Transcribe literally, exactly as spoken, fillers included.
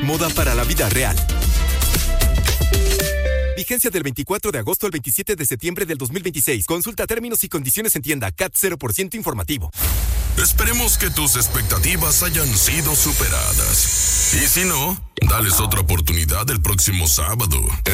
Moda para la vida real. Vigencia del veinticuatro de agosto al veintisiete de septiembre del dos mil veintiséis. Consulta términos y condiciones en tienda. C A T cero por ciento informativo. Esperemos que tus expectativas hayan sido superadas. Y si no, dales otra oportunidad el próximo sábado.